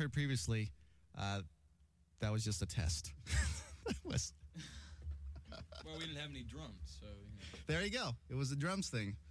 heard previously, that was just a test. That was. Well, we didn't have any drums, so. There you go. It was a drums thing.